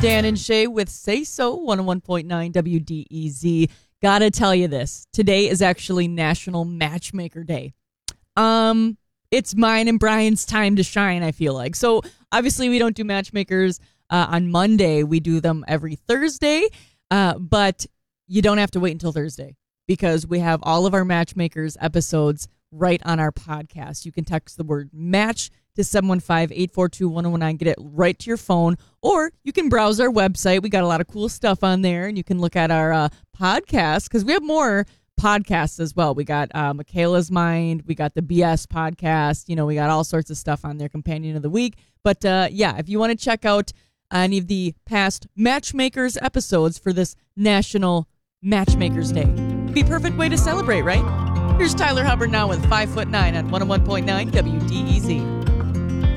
Dan and Shay with Say So, 101.9 WDEZ. Gotta tell you this. Today is actually National Matchmaker Day. It's mine and Brian's time to shine, I feel like. So, obviously, we don't do matchmakers on Monday. We do them every Thursday. But you don't have to wait until Thursday because we have all of our matchmakers episodes right on our podcast. You can text the word match to 715-842-1019. Get it right to your phone. Or you can browse our website. We got a lot of cool stuff on there. And you can look at our podcast because we have more podcasts as well. We got Michaela's Mind. We got the BS podcast. You know, we got all sorts of stuff on there. Companion of the Week. But yeah, if you want to check out any of the past Matchmakers episodes for this National Matchmakers Day, it'd be a perfect way to celebrate, right? Here's Tyler Hubbard now with 5'9" on 101.9 WDEZ.